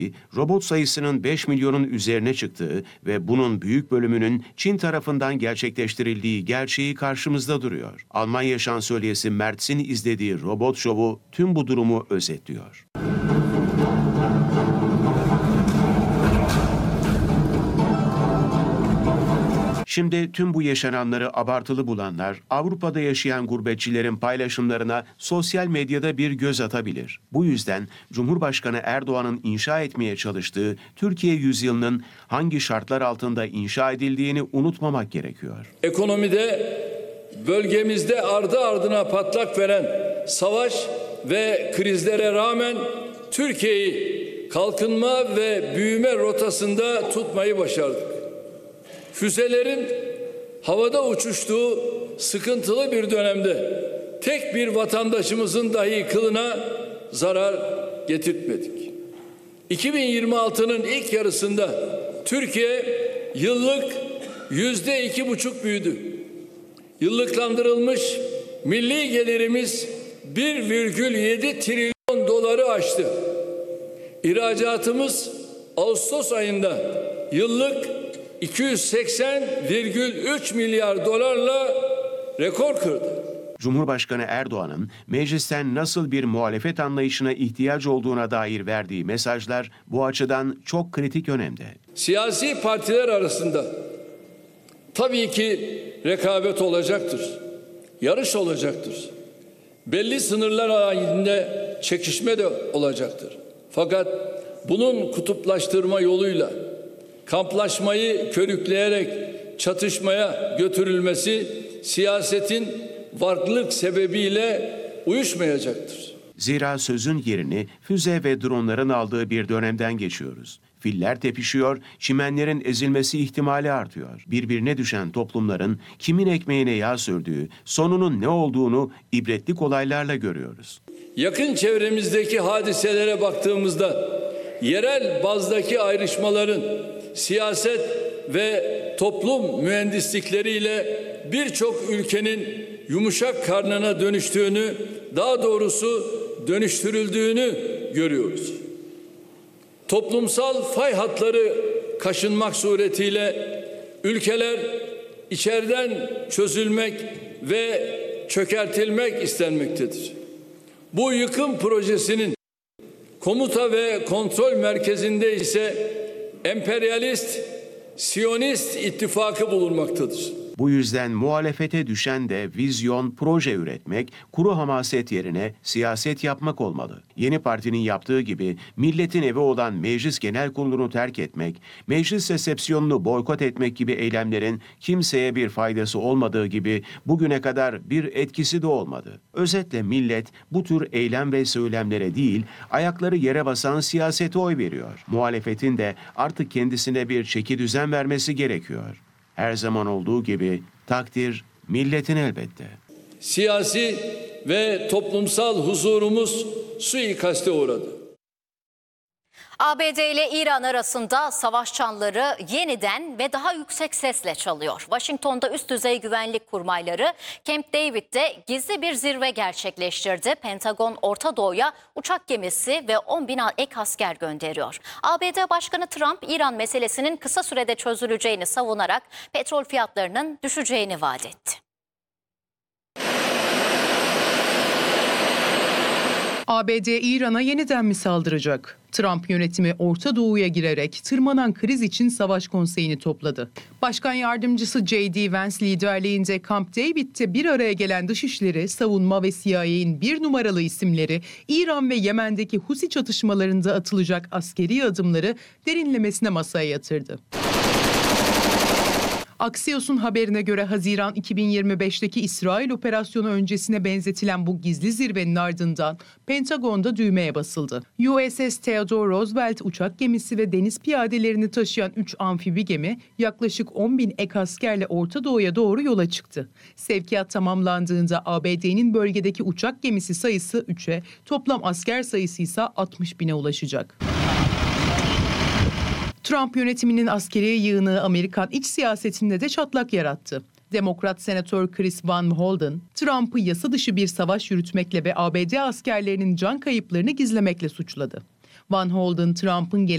robot sayısının 5 milyonun üzerine çıktığı ve bunun büyük bölümünün Çin tarafından gerçekleştirildiği gerçeği karşımızda duruyor. Almanya Şansölyesi Merz'in izlediği robot şovu tüm bu durumu özetliyor. Şimdi tüm bu yaşananları abartılı bulanlar, Avrupa'da yaşayan gurbetçilerin paylaşımlarına sosyal medyada bir göz atabilir. Bu yüzden Cumhurbaşkanı Erdoğan'ın inşa etmeye çalıştığı Türkiye yüzyılının hangi şartlar altında inşa edildiğini unutmamak gerekiyor. Ekonomide bölgemizde ardı ardına patlak veren savaş ve krizlere rağmen Türkiye'yi kalkınma ve büyüme rotasında tutmayı başardık. Füzelerin havada uçuştuğu sıkıntılı bir dönemde tek bir vatandaşımızın dahi kılına zarar getirtmedik. 2026'nın ilk yarısında Türkiye yıllık %2,5 büyüdü. Yıllıklandırılmış milli gelirimiz 1,7 trilyon doları aştı. İhracatımız Ağustos ayında yıllık 280,3 milyar dolarla rekor kırdı. Cumhurbaşkanı Erdoğan'ın meclisten nasıl bir muhalefet anlayışına ihtiyaç olduğuna dair verdiği mesajlar bu açıdan çok kritik önemde. Siyasi partiler arasında tabii ki rekabet olacaktır, yarış olacaktır. Belli sınırlar halinde çekişme de olacaktır. Fakat bunun kutuplaştırma yoluyla kamplaşmayı körükleyerek çatışmaya götürülmesi siyasetin varlık sebebiyle uyuşmayacaktır. Zira sözün yerini füze ve dronların aldığı bir dönemden geçiyoruz. Filler tepişiyor, çimenlerin ezilmesi ihtimali artıyor. Birbirine düşen toplumların kimin ekmeğine yağ sürdüğü, sonunun ne olduğunu ibretlik olaylarla görüyoruz. Yakın çevremizdeki hadiselere baktığımızda yerel bazdaki ayrışmaların siyaset ve toplum mühendislikleriyle birçok ülkenin yumuşak karnına dönüştüğünü, daha doğrusu dönüştürüldüğünü görüyoruz. Toplumsal fay hatları kaşınmak suretiyle ülkeler içeriden çözülmek ve çökertilmek istenmektedir. Bu yıkım projesinin komuta ve kontrol merkezinde ise emperyalist, Siyonist ittifakı bulunmaktadır. Bu yüzden muhalefete düşen de vizyon, proje üretmek, kuru hamaset yerine siyaset yapmak olmalı. Yeni partinin yaptığı gibi milletin evi olan Meclis Genel Kurulu'nu terk etmek, meclis resepsiyonunu boykot etmek gibi eylemlerin kimseye bir faydası olmadığı gibi bugüne kadar bir etkisi de olmadı. Özetle millet bu tür eylem ve söylemlere değil, ayakları yere basan siyasete oy veriyor. Muhalefetin de artık kendisine bir çekidüzen vermesi gerekiyor. Her zaman olduğu gibi takdir milletin elbette. Siyasi ve toplumsal huzurumuz suikaste uğradı. ABD ile İran arasında savaş çanları yeniden ve daha yüksek sesle çalıyor. Washington'da üst düzey güvenlik kurmayları Camp David'de gizli bir zirve gerçekleştirdi. Pentagon Orta Doğu'ya uçak gemisi ve 10.000 ek asker gönderiyor. ABD Başkanı Trump İran meselesinin kısa sürede çözüleceğini savunarak petrol fiyatlarının düşeceğini vaat etti. ABD İran'a yeniden mi saldıracak? Trump yönetimi Orta Doğu'ya girerek tırmanan kriz için savaş konseyini topladı. Başkan yardımcısı J.D. Vance liderliğinde Camp David'te bir araya gelen dışişleri, savunma ve CIA'nin bir numaralı isimleri İran ve Yemen'deki Husi çatışmalarında atılacak askeri adımları derinlemesine masaya yatırdı. Axios'un haberine göre Haziran 2025'teki İsrail operasyonu öncesine benzetilen bu gizli zirvenin ardından Pentagon'da düğmeye basıldı. USS Theodore Roosevelt uçak gemisi ve deniz piyadelerini taşıyan 3 amfibi gemi yaklaşık 10.000 ek askerle Orta Doğu'ya doğru yola çıktı. Sevkiyat tamamlandığında ABD'nin bölgedeki uçak gemisi sayısı 3'e, toplam asker sayısı ise 60.000'e ulaşacak. Trump yönetiminin askeri yığını Amerikan iç siyasetinde de çatlak yarattı. Demokrat Senatör Chris Van Hollen, Trump'ı yasa dışı bir savaş yürütmekle ve ABD askerlerinin can kayıplarını gizlemekle suçladı. Van Hollen, Trump'ın